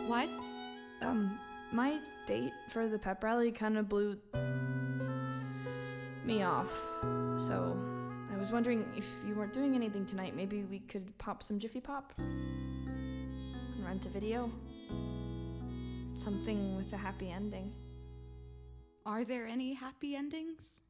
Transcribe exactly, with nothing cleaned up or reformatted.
What? Um, my date for the pep rally kind of blew me off. So, I was wondering if you weren't doing anything tonight, maybe we could pop some Jiffy Pop? And rent a video? Something with a happy ending. Are there any happy endings?